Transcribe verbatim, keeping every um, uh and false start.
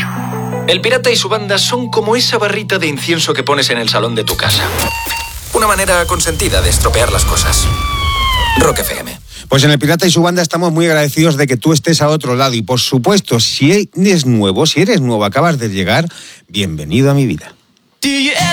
El pirata y su banda son como esa barrita de incienso que pones en el salón de tu casa. Una manera consentida de estropear las cosas. Rock F M. Pues en El Pirata y su banda estamos muy agradecidos de que tú estés a otro lado. Y por supuesto, si eres nuevo, si eres nuevo, acabas de llegar, bienvenido a mi vida.